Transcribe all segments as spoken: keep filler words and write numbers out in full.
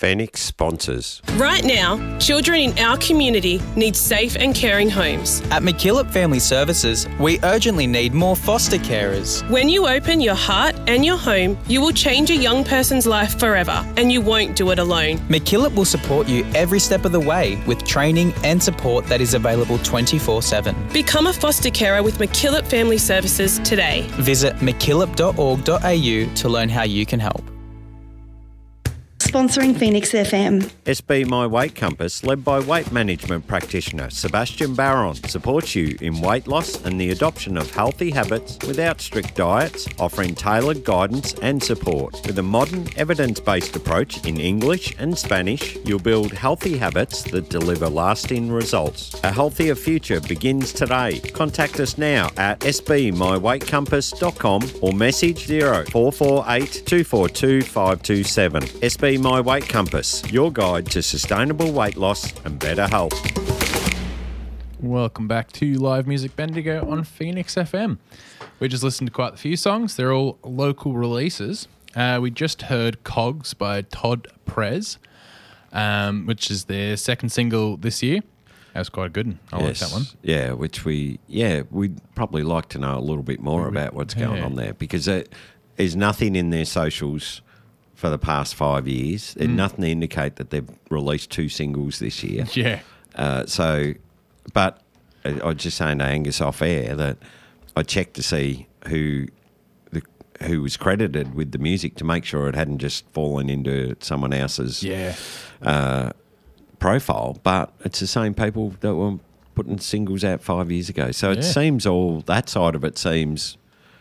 Phoenix sponsors. Right now, children in our community need safe and caring homes. At McKillop Family Services, we urgently need more foster carers. When you open your heart and your home, you will change a young person's life forever, and you won't do it alone. McKillop will support you every step of the way with training and support that is available twenty-four seven. Become a foster carer with McKillop Family Services today. Visit mckillop dot org dot a u to learn how you can help. Sponsoring Phoenix F M. S B My Weight Compass, led by weight management practitioner Sebastian Barron, supports you in weight loss and the adoption of healthy habits without strict diets, offering tailored guidance and support. With a modern, evidence-based approach in English and Spanish, you'll build healthy habits that deliver lasting results. A healthier future begins today. Contact us now at s b my weight compass dot com or message zero four four eight two four two five two seven. S B My Weight Compass, your guide to sustainable weight loss and better health. Welcome back to Live Music Bendigo on Phoenix F M. We just listened to quite a few songs. They're all local releases. Uh, we just heard Cogs by Todd Prez, um, which is their second single this year. That was quite a good one. I yes. like that one. Yeah, which we, yeah, we'd probably like to know a little bit more about what's going yeah. on there, because there, there's nothing in their socials for the past five years. There's mm. nothing to indicate that they've released two singles this year. Yeah. Uh, so, but I was just saying to Angus off air that I checked to see who the who was credited with the music to make sure it hadn't just fallen into someone else's yeah. uh, profile. But it's the same people that were putting singles out five years ago. So it yeah. seems all that side of it seems...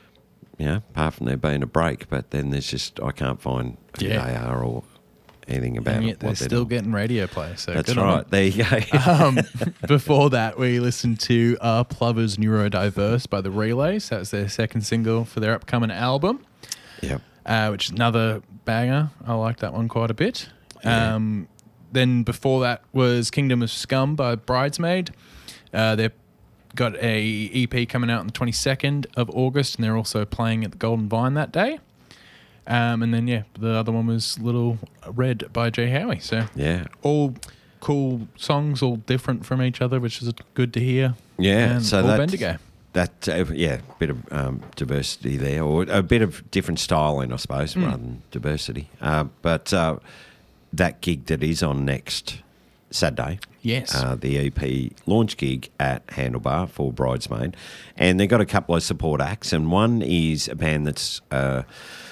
Yeah, apart from there being a break, but then there's just, I can't find who yeah. they are or anything about and it. yet they're what they're still doing. getting radio play. So That's good on right. them. There you go. um, before that, we listened to Our Plovers Neurodiverse by The Relays. That's their second single for their upcoming album, Yep. uh, which is another banger. I like that one quite a bit. Yeah. Um, then before that was Kingdom of Scum by Bridesmaid. Uh, they're got a E P coming out on the twenty-second of August, and they're also playing at the Golden Vine that day. Um, and then, yeah, the other one was Little Red by Jay Howie. So, Yeah. all cool songs, all different from each other, which is good to hear. Yeah. And so all that, Bendigo. that uh, yeah, a bit of um, diversity there, or a bit of different styling, I suppose, Mm. rather than diversity. Uh, but uh, that gig that is on next Saturday, Yes. uh, the E P launch gig at Handlebar for Bridesmaid, and they've got a couple of support acts, and one is a band that's uh,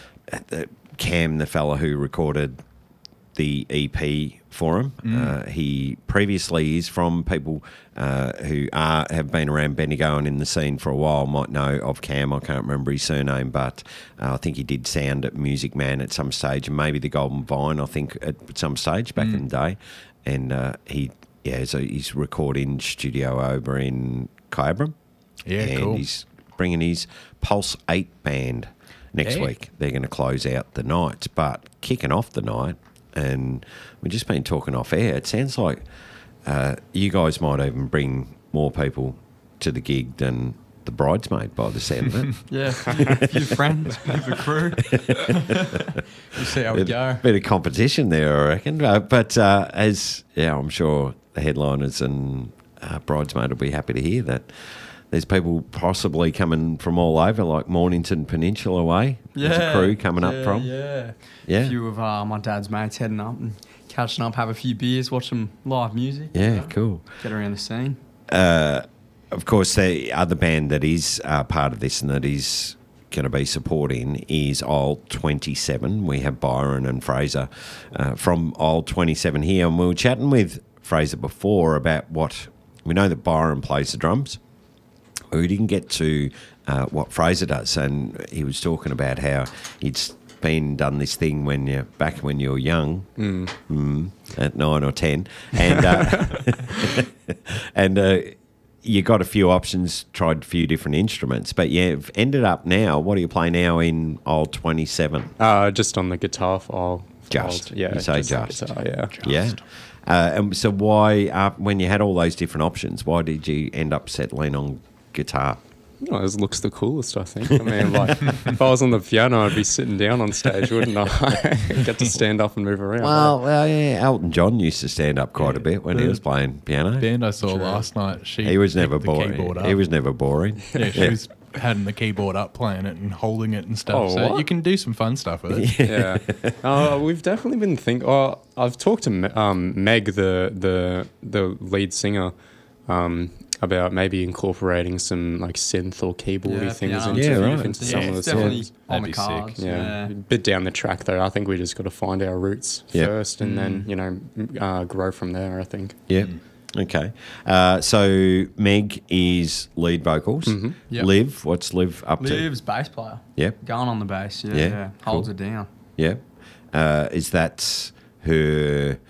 the, Cam, the fella who recorded the E P for him. Mm. Uh, he previously is from people uh, who are have been around Bendigo and in the scene for a while might know of Cam. I can't remember his surname, but uh, I think he did sound at Music Man at some stage, and maybe the Golden Vine, I think, at some stage back Mm. in the day. And uh, he, yeah, so he's recording studio over in Kyabram. Yeah, and cool. he's bringing his Pulse eight band next Yeah. week. They're going to close out the night, but kicking off the night, and we've just been talking off air, it sounds like uh, you guys might even bring more people to the gig than the Bridesmaid by the sound of it. Yeah, a few friends, bit of a crew. We'll see how we Bit, go. bit of competition there, I reckon. Uh, but uh, as, yeah, I'm sure the headliners and uh, Bridesmaid will be happy to hear that there's people possibly coming from all over, like Mornington Peninsula way. There's a crew coming yeah, up from. Yeah, Yeah. A few of uh, my dad's mates heading up and catching up, have a few beers, watch some live music. Yeah, you know, cool. Get around the scene. Uh, of course, the other band that is uh, part of this and that is going to be supporting is Aisle twenty-seven. We have Byron and Fraser uh, from Aisle twenty-seven here, and we were chatting with Fraser before about what we know that Byron plays the drums. We didn't get to uh, what Fraser does, and he was talking about how he'd been done this thing when you back when you were young, Mm. mm, at nine or ten, and uh, and uh, you got a few options, tried a few different instruments, but yeah, you've ended up now. What do you play now in Aisle twenty-seven? Uh, just on the guitar file. Just, yeah, you say just on just. guitar, yeah. Yeah. Uh, and so why, uh, when you had all those different options, why did you end up settling on guitar? you know, his looks the coolest, I think. I mean, like, if I was on the piano, I'd be sitting down on stage, wouldn't I? Get to stand up and move around. Well, well, yeah, Elton John used to stand up quite a bit when he The was playing piano. Band I saw last night, she He was never picked the boring. keyboard up. He was never boring. Yeah, she was having the keyboard up, playing it and holding it and stuff. Oh, so what? you can do some fun stuff with it. Yeah, uh, we've definitely been thinking. Oh, I've talked to Me- um, Meg, the the the lead singer, um, about maybe incorporating some like synth or keyboardy Yeah, things piano into, Yeah, right. into some Yeah, of the it's definitely songs. on the That'd be sick. cards. Yeah. Yeah. a bit down the track though. I think we just got to find our roots Yeah. first, and then you know uh, grow from there. I think. Yeah. Okay. Uh, so Meg is lead vocals. Yep. Liv, what's Liv up to? Liv's bass player. Yep. Going on the bass. Yeah. Yeah, yeah. Holds cool. it down. Yeah. Uh, is that her,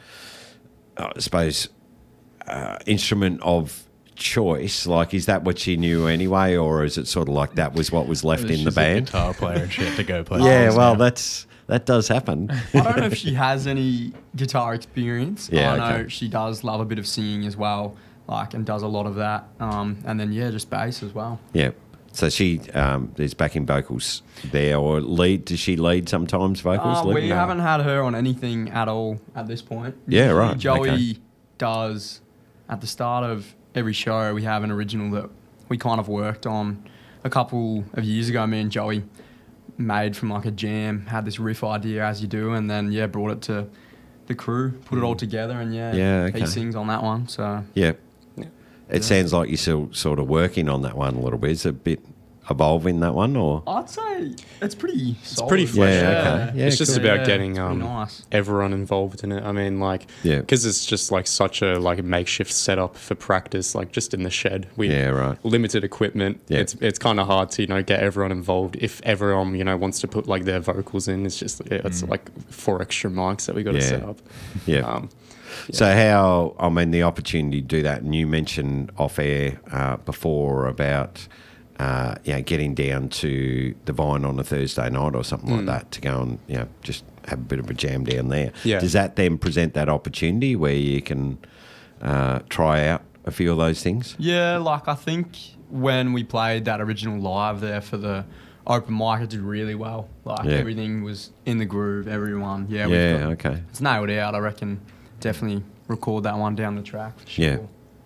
I suppose, uh, instrument of choice? Like, is that what she knew anyway, or is it sort of like that was what was left in the She's a band? guitar player and she had to go play. Yeah, drums well, now. that's that does happen. I don't know if she has any guitar experience. Yeah, I know okay. she does love a bit of singing as well, like, and does a lot of that. Um, and then yeah, just bass as well. Yeah. So she um, is backing vocals there, or lead? Does she lead sometimes vocals? Uh, Liv? we No. haven't had her on anything at all at this point. Yeah, Usually right, Joey okay. does at the start of every show. We have an original that we kind of worked on a couple of years ago. Me and Joey made from like a jam. Had this riff idea as you do, and then yeah, brought it to the crew, put it all together, and yeah, Yeah, okay. he sings on that one. So Yeah. It sounds like you're still sort of working on that one a little bit. Is it a bit evolving that one, or? I'd say it's pretty. It's pretty solid. fresh. Yeah, Yeah, okay. Yeah, it's just cool. about Yeah, getting it's pretty um, nice. everyone involved in it. I mean, like, Yeah. because it's just like such a like a makeshift setup for practice, like just in the shed. We Yeah, right. limited equipment. Yeah. It's it's kind of hard to you know get everyone involved. If everyone you know wants to put like their vocals in, it's just it's like four extra mics that we got to Yeah. set up. Yeah. Um, So how, I mean, the opportunity to do that, and you mentioned off air uh, before about, uh, you know, getting down to the Vine on a Thursday night or something like that to go and, you know, just have a bit of a jam down there. Yeah. Does that then present that opportunity where you can uh, try out a few of those things? Yeah, like I think when we played that original live there for the open mic, it did really well. Like Yeah. everything was in the groove, everyone. Yeah, we've Yeah, got- okay. It's nailed out. I reckon definitely record that one down the track for sure. Yeah.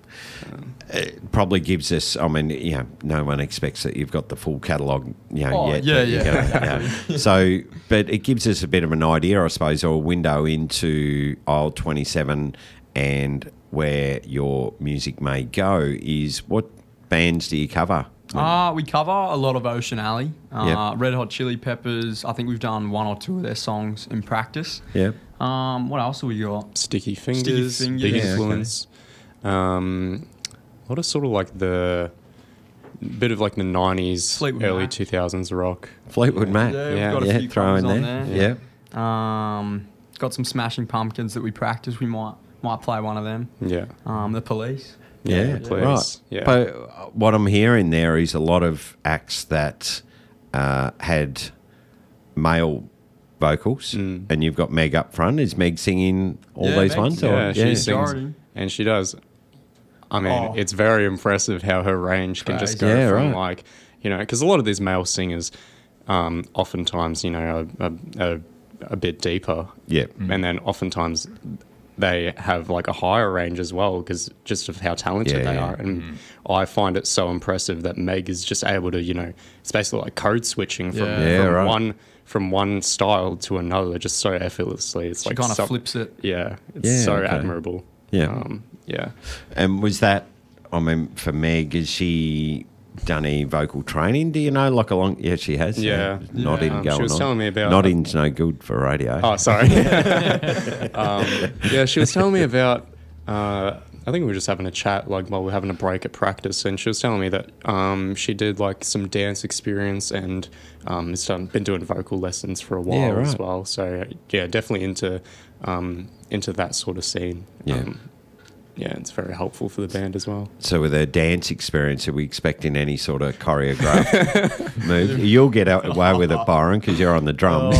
It probably gives us, I mean, you know, no one expects that you've got the full catalogue, you know, Oh, yet. yeah, but you're yeah, gonna- you know. So, but it gives us a bit of an idea, I suppose, or a window into aisle twenty-seven and where your music may go is what bands do you cover? Uh, we cover a lot of Ocean Alley, uh, Yep. Red Hot Chili Peppers. I think we've done one or two of their songs in practice. Yeah. Um, what else have we got? Sticky Fingers, Fingers. Big Yeah, okay. Influence. Um, what is sort of like the bit of like the nineties, Fleetwood early Mac. two thousands rock. Fleetwood Mac. Yeah, Yeah, we've got a yeah, few throw in covers there. on Yeah. there. Um, got some Smashing Pumpkins that we practice. We might might play one of them. Yeah. Um, the Police. Yeah, please. right. Yeah. But uh, what I'm hearing there is a lot of acts that uh, had male vocals, Mm. and you've got Meg up front. Is Meg singing all Yeah, these Meg's- ones? Or? yeah, she sings, Majority. and she does. I mean, Oh. it's very impressive how her range can just go Crazy. Yeah, from right. like, you know, because a lot of these male singers, um, oftentimes, you know, are, are, are a bit deeper, Yeah. and then oftentimes they have like a higher range as well because just of how talented Yeah, they yeah. are. And I find it so impressive that Meg is just able to, you know, it's basically like code switching from, Yeah. Yeah, from right. one from one style to another just so effortlessly. It's She like kind of so- flips it. Yeah, it's Yeah, so okay. admirable. Yeah. um, yeah. And was that, I mean, for Meg, has she done any vocal training? Do you know, like along? Yeah, she has. Yeah. Nodding Um, going she was on. telling me about- Nodding's no good for radio. Oh, sorry. um, yeah, she was telling me about. Uh, I think we were just having a chat, like while we were having a break at practice, and she was telling me that um, she did like some dance experience and um, has done, been doing vocal lessons for a while Yeah, as right. well. So yeah, definitely into um, into that sort of scene. Yeah. Um, yeah, it's very helpful for the band as well. So with her dance experience, are we expecting any sort of choreographed move? You'll get out away with it, Byron, because you're on the drums.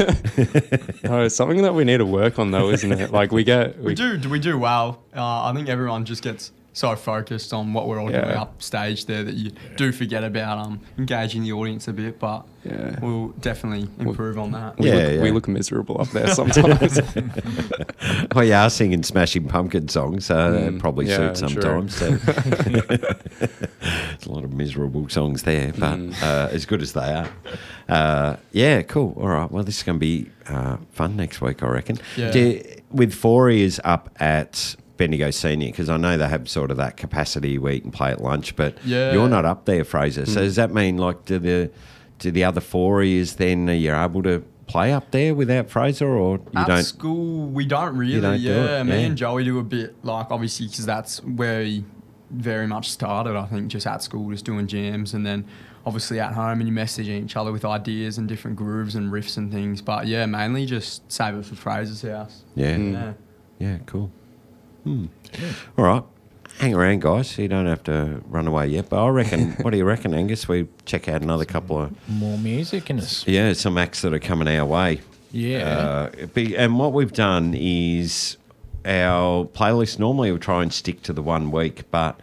Oh, it's something that we need to work on, though, isn't it? Like we get We do. Do we do well? Uh, I think everyone just gets so focused on what we're all Yeah. doing upstage there that you do forget about um, engaging the audience a bit, but Yeah. we'll definitely improve on that. We, Yeah, look, yeah. we look miserable up there sometimes. Well, you are singing Smashing Pumpkin songs, so that Mm, probably yeah, suits true. sometimes. So. There's a lot of miserable songs there, but Mm. uh, as good as they are. Uh, yeah, cool. All right. Well, this is going to be uh, fun next week, I reckon. Yeah. Do, with four ears up at Bendigo Senior, because I know they have sort of that capacity where you can play at lunch, but Yeah. you're not up there, Fraser. So Mm. does that mean, like, do the do the other four ears then, are you able to play up there without Fraser, or you At don't? school, we don't really. don't do yeah, it, me yeah. and Joey do a bit, like, obviously, because that's where he very much started, I think, just at school, just doing jams. And then, obviously, at home, and you messaging each other with ideas and different grooves and riffs and things. But, yeah, mainly just save it for Fraser's house. Yeah. Mm. Yeah. Yeah, cool. Hmm. All right. Hang around, guys. You don't have to run away yet. But I reckon, what do you reckon, Angus? We check out another couple of, More music in us. yeah, some acts that are coming our way. Yeah. Uh, be, and what we've done is our playlist, normally we try and stick to the one week, but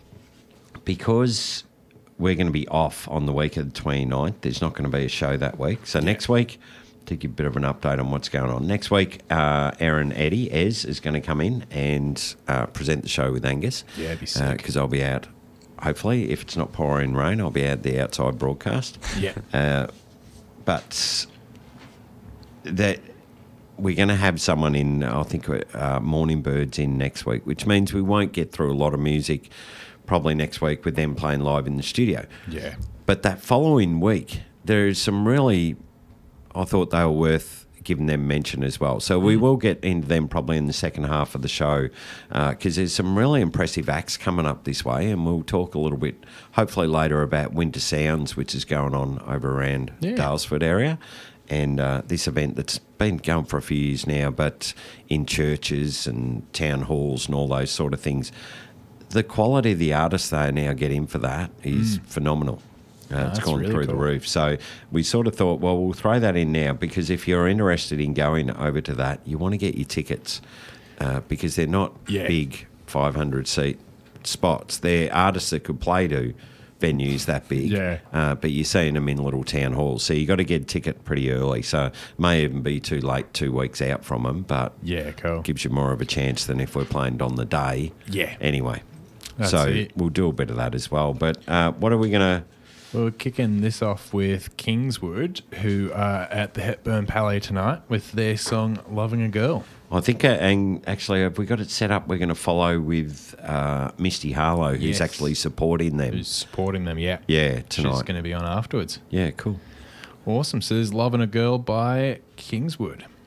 because we're going to be off on the week of the twenty-ninth, there's not going to be a show that week. So next week, to give a bit of an update on what's going on. Next week, uh, Aaron Eddie, Ez, is going to come in and uh, present the show with Angus. Yeah, it'd be sick. Because I'll be out, hopefully, if it's not pouring rain, I'll be out the outside broadcast. Yeah. Uh, but that we're going to have someone in, I think, uh, Morning Birds in next week, which means we won't get through a lot of music probably next week with them playing live in the studio. Yeah. But that following week, there's some really, I thought they were worth giving them mention as well. So we will get into them probably in the second half of the show because there's some really impressive acts coming up this way, and we'll talk a little bit, hopefully later, about Winter Sounds, which is going on over around Yeah. Dalesford area. And uh, this event that's been going for a few years now, but in churches and town halls and all those sort of things. The quality of the artists they are now getting for that is phenomenal. Uh, it's that's gone really through the cool. roof. So we sort of thought, well, we'll throw that in now because if you're interested in going over to that, you want to get your tickets uh, because they're not Yeah. big five hundred seat spots. They're artists that could play to venues that big, Yeah. uh, but you're seeing them in little town halls. So you got to get a ticket pretty early. So it may even be too late, two weeks out from them, but Yeah, cool. gives you more of a chance than if we're playing on the day. Yeah. Anyway, That's so it. we'll do a bit of that as well. But uh, what are we going to... We're kicking this off with Kingswood, who are at the Hepburn Palais tonight with their song Loving a Girl. I think, uh, and actually, have we got it set up? We're going to follow with uh, Misty Harlow, who's Yes. actually supporting them. Who's supporting them, yeah. Yeah, She's tonight. going to be on afterwards. Yeah, cool. Awesome. So there's Loving a Girl by Kingswood.